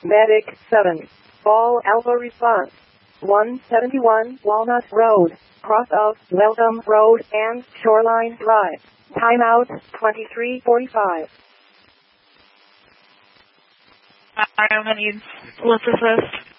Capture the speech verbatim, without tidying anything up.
Medic seven. Ball Alpha response. one seventy-one Walnut Road, cross of Welcome Road and Shoreline Drive. Timeout twenty-three forty-five. I'm going to need Let's assist.